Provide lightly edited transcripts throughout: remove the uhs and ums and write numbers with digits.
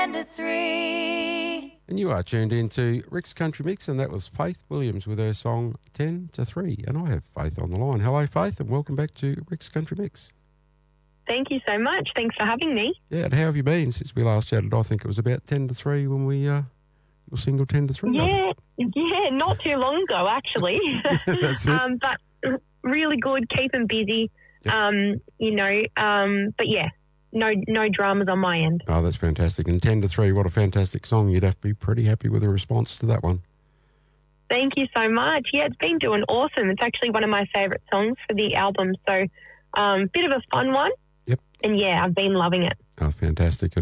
10 to 3. And you are tuned into Rick's Country Mix, and that was Faith Williams with her song 10 to 3. And I have Faith on the line. Hello, Faith, and welcome back to Rick's Country Mix. Thank you so much. Thanks for having me. Yeah, and how have you been since we last chatted? I think it was about 10 to 3 when we, your single 10 to 3. Yeah, not too long ago, actually. That's it. But really good, keeping busy, Yep. but yeah, no dramas on my end. Oh, that's fantastic. And 10 to 3, what a fantastic song. You'd have to be pretty happy with the response to that one. Thank you so much. Yeah, it's been doing awesome. It's actually one of my favourite songs for the album, so bit of a fun one. Yep. And yeah, I've been loving it. Oh, fantastic.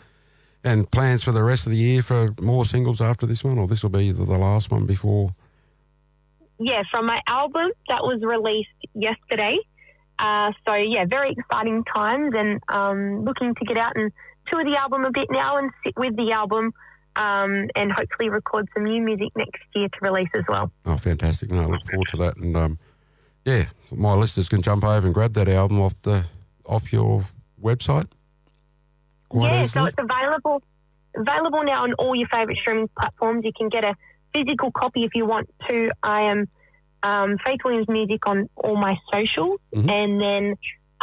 And plans for the rest of the year for more singles after this one, or this will be the last one before? Yeah, from my album that was released yesterday. So, yeah, very exciting times, and looking to get out and tour the album a bit now and sit with the album and hopefully record some new music next year to release as well. Oh, fantastic. No, I look forward to that. And, yeah, my listeners can jump over and grab that album off your website. Quite easily. So it's available now on all your favourite streaming platforms. You can get a physical copy if you want to. I am Faith Williams Music on all my socials, and then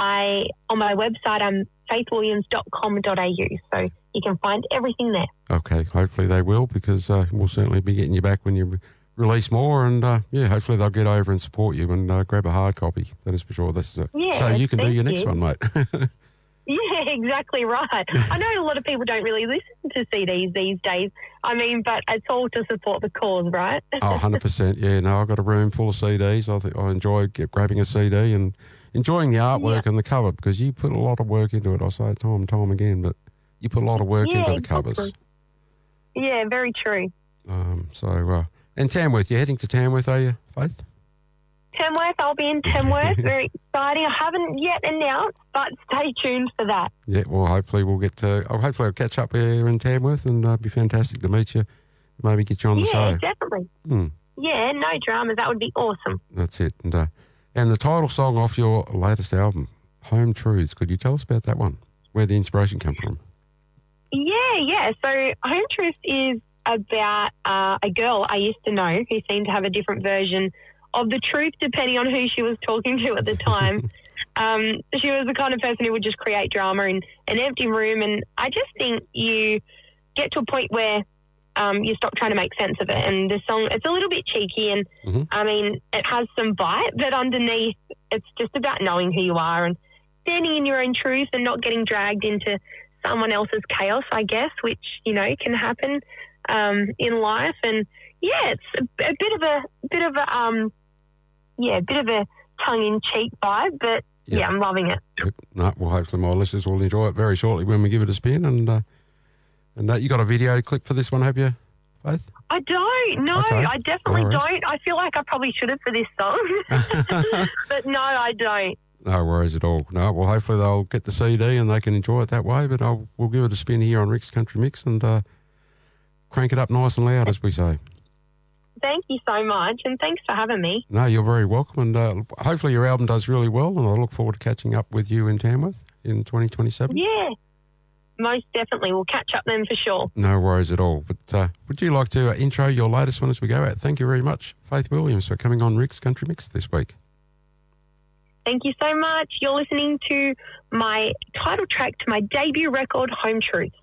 on my website I'm faithwilliams.com.au, so you can find everything there. Okay, hopefully they will, because we'll certainly be getting you back when you release more, and hopefully they'll get over and support you and grab a hard copy. That is for sure. So you can do your next one, mate. Yeah, exactly right. I know a lot of people don't really listen to CDs these days. I mean, but it's all to support the cause, right? Oh, 100%. Yeah, no, I've got a room full of CDs. I think I enjoy grabbing a CD and enjoying the artwork and the cover, because you put a lot of work into it. I say it time and time again, but you put a lot of work into the covers. Yeah, very true. And Tamworth, you're heading to Tamworth, are you, Faith? Tamworth, I'll be in Tamworth. Very exciting. I haven't yet announced, but stay tuned for that. Yeah, well, hopefully I'll catch up here in Tamworth, and it'd be fantastic to meet you. Maybe get you on the show. Yeah, definitely. Yeah, no dramas. That would be awesome. That's it. And the title song off your latest album, Home Truths, could you tell us about that one? Where the inspiration come from? Yeah. So Home Truths is about a girl I used to know who seemed to have a different version of the truth depending on who she was talking to at the time. She was the kind of person who would just create drama in an empty room, and I just think you get to a point where you stop trying to make sense of it. And the song, it's a little bit cheeky, and I mean, it has some bite, but underneath it's just about knowing who you are and standing in your own truth and not getting dragged into someone else's chaos, I guess, which, can happen in life. And yeah, it's a bit of a tongue-in-cheek vibe, but yeah, I'm loving it. Yep. No, well, hopefully my listeners will enjoy it very shortly when we give it a spin. And you got a video clip for this one, have you, Faith? I don't. No, okay. I definitely don't. I feel like I probably should have for this song, but no, I don't. No worries at all. No, well, hopefully they'll get the CD and they can enjoy it that way. But we'll give it a spin here on Rick's Country Mix and crank it up nice and loud, as we say. Thank you so much, and thanks for having me. No, you're very welcome, and hopefully your album does really well, and I look forward to catching up with you in Tamworth in 2027. Yeah, most definitely. We'll catch up then for sure. No worries at all. But would you like to intro your latest one as we go out? Thank you very much, Faith Williams, for coming on Rick's Country Mix this week. Thank you so much. You're listening to my title track to my debut record, Home Truths.